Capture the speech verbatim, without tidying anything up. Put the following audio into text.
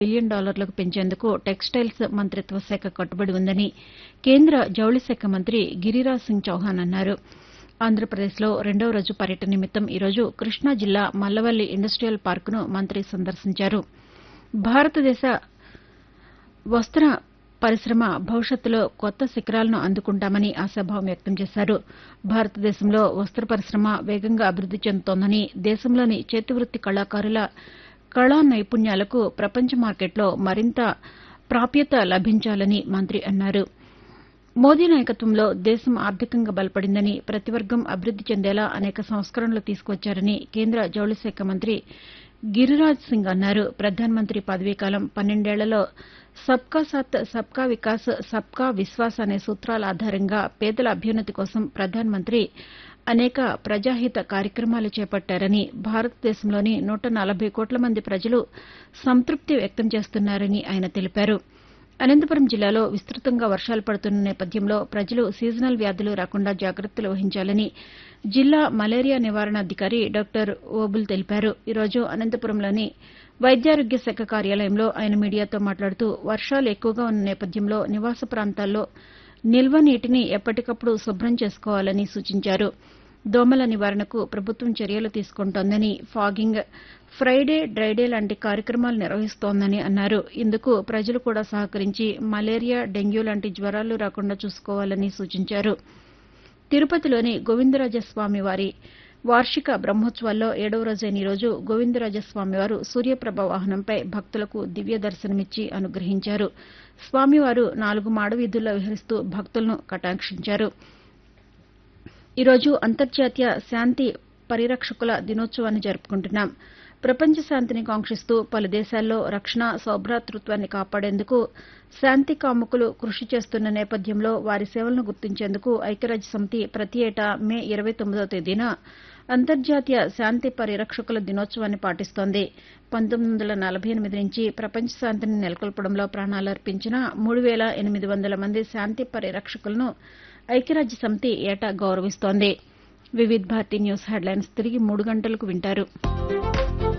Billion డాలర్లకు పెంచేందుకు textiles మంత్రిత్వ శాఖ కట్టుబడి ఉందని కేంద్ర జౌళి శాఖ మంత్రి గిరిరాజ్ సింగ్ చౌహాన్ అన్నారు. ఆంధ్రప్రదేశ్లో రెండవ రోజు పర్యటన నిమిత్తం ఈరోజు కృష్ణా జిల్లా మల్లవల్లి ఇండస్టియల్ పార్కును మంత్రి సందర్శించారు. భారతదేశ వస్త్ర పరిశ్రమ భవిష్యత్తులో కొత్త శిఖరాలను అందుకుంటామని ఆశాభావం వ్యక్తం చేశారు. భారతదేశంలో వస్త్ర పరిశ్రమ వేగంగా అభివృద్ది చెందుతోందని, దేశంలోని చేతివృత్తి కళాకారుల కళా నైపుణ్యాలకు ప్రపంచ మార్కెట్లో మరింత ప్రాప్యత లభించాలని మంత్రి అన్నారు. మోదీ నాయకత్వంలో దేశం ఆర్థికంగా బలపడిందని, ప్రతి వర్గం అభివృద్ది చెందేలా అనేక సంస్కరణలు తీసుకువచ్చారని కేంద్ర జౌళి శాఖ మంత్రి గిరిరాజ్ సింగ్ అన్నారు. ప్రధానమంత్రి పదవీకాలం పన్నెండేళ్లలో సబ్కా సాత్ సబ్కా వికాస్ సబ్కా విశ్వాస్ అనే సూత్రాల ఆధారంగా పేదల అభ్యున్నతి కోసం ప్రధానమంత్రి అనేక ప్రజాహిత కార్యక్రమాలు చేపట్టారని, భారతదేశంలోని నూట నలభై కోట్ల మంది ప్రజలు సంతృప్తి వ్యక్తం చేస్తున్నారని ఆయన తెలిపారు. అనంతపురం జిల్లాలో విస్తృతంగా వర్షాలు పడుతున్న నేపథ్యంలో ప్రజలు సీజనల్ వ్యాధులు రాకుండా జాగ్రత్తలు వహించాలని జిల్లా మలేరియా నివారణాధికారి డాక్టర్ ఓబుల్ తెలిపారు. ఈరోజు అనంతపురంలోని వైద్యారోగ్య శాఖ కార్యాలయంలో ఆయన మీడియాతో మాట్లాడుతూ వర్షాలు ఎక్కువగా ఉన్న నేపథ్యంలో నివాస ప్రాంతాల్లో నిల్వ నీటిని ఎప్పటికప్పుడు శుభ్రం చేసుకోవాలని సూచించారు. దోమల నివారణకు ప్రభుత్వం చర్యలు తీసుకుంటోందని, ఫాగింగ్, ఫ్రైడే డ్రైడే లాంటి కార్యక్రమాలు నిర్వహిస్తోందని అన్నారు. ఇందుకు ప్రజలు కూడా సహకరించి మలేరియా, డెంగ్యూ లాంటి జ్వరాలు రాకుండా చూసుకోవాలని సూచించారు. తిరుపతిలోని గోవిందరాజస్వామి వారి వార్షిక బ్రహ్మోత్సవాల్లో ఏడవ రోజైన ఈరోజు గోవిందరాజస్వామివారు సూర్యప్రభ వాహనంపై భక్తులకు దివ్య దర్శనమిచ్చి అనుగ్రహించారు. స్వామివారు నాలుగు మాడవీధుల్లో విహరిస్తూ భక్తులను కటాక్షించారు. ఈరోజు అంతర్జాతీయ శాంతి పరిరక్షకుల దినోత్సవాన్ని జరుపుకుంటున్నాం. ప్రపంచ శాంతిని కాంక్షిస్తూ పలు దేశాల్లో రక్షణ, సౌభ్రాతృత్వాన్ని కాపాడేందుకు శాంతి కాముకులు కృషి చేస్తున్న నేపథ్యంలో వారి సేవలను గుర్తించేందుకు ఐక్యరాజ్యసమితి ప్రతి ఏటా మే ఇరవై తొమ్మిదవ తేదీన అంతర్జాతీయ శాంతి పరిరక్షకుల దినోత్సవాన్ని పాటిస్తోంది. పంతొమ్మిది వందల నలభై ఎనిమిది నుంచి ప్రపంచ శాంతిని నెలకొల్పడంలో ప్రాణాలర్పించిన మూడు వేల ఎనిమిది వందల మంది శాంతి పరిరక్షకులను ఐక్యరాజ్యసమితి ఏటా గౌరవిస్తోంది. వివిధ్ భారతి న్యూస్ హెడ్లైన్స్ తిరిగి మూడు గంటలకు వింటారు.